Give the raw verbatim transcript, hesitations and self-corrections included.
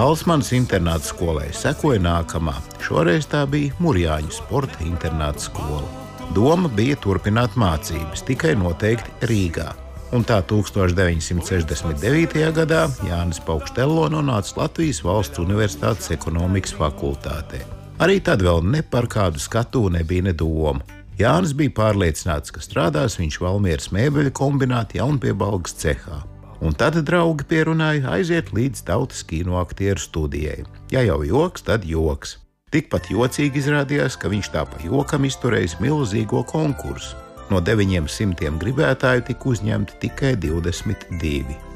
Valsmanas internāta skolai sekoja nākamā. Šoreiz tā bija Murjāņu sporta internāta skola. Doma bija turpināt mācības, tikai noteikti Rīgā. Un tā tūkstoš deviņsimt sešdesmit devītajā gadā Jānis Paukštello nonāca Latvijas Valsts Universitātes ekonomikas fakultātē. Arī tad vēl ne par kādu skatuvi nebija ne doma. Jānis bija pārliecināts, ka strādās viņš Valmieras mēbeļu kombināta Jaunpiebalgas cehā. Un tad draugi pierunāja aiziet līdz tautas kino aktieru studijai. Ja jau joks, tad joks. Tikpat jocīgi izrādījās, ka viņš tā pa jokam izturējis milzīgo konkursu. No deviņiem simtiem gribētāju tika uzņemti tikai divdesmit divi.